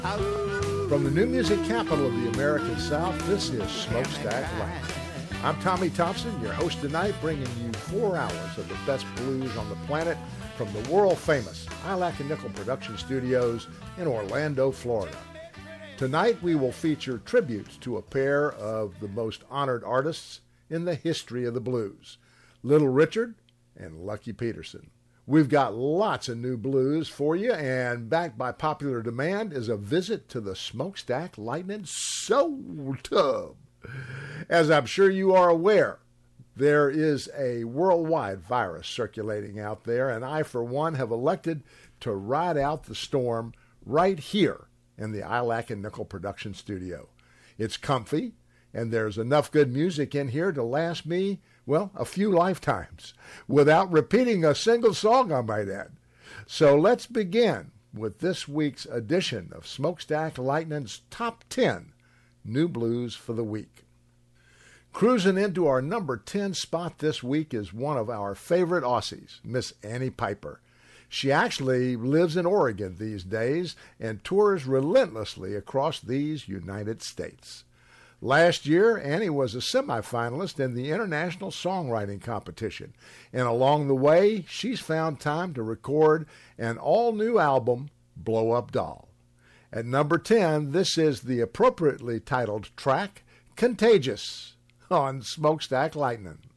From the new music capital of the American South, this is Smokestack Lightning. I'm Tommy Thompson, your host tonight, bringing you 4 hours of the best blues on the planet from the world-famous Ilac and Nickel Production Studios in Orlando, Florida. Tonight we will feature tributes to a pair of the most honored artists in the history of the blues, Little Richard and Lucky Peterson. We've got lots of new blues for you, and backed by popular demand is a visit to the Smokestack Lightning Soul Tub. As I'm sure you are aware, there is a worldwide virus circulating out there, and I, for one, have elected to ride out the storm right here in the Ilac and Nickel Production Studio. It's comfy, and there's enough good music in here to last me, well, a few lifetimes, without repeating a single song, I might add. So let's begin with this week's edition of Smokestack Lightning's Top 10 New Blues for the Week. Cruising into our number 10 spot this week is one of our favorite Aussies, Miss Annie Piper. She actually lives in Oregon these days and tours relentlessly across these United States. Last year, Annie was a semifinalist in the International Songwriting Competition, and along the way, she's found time to record an all-new album, Blow Up Doll. At number 10, this is the appropriately titled track, Contagious, on Smokestack Lightning.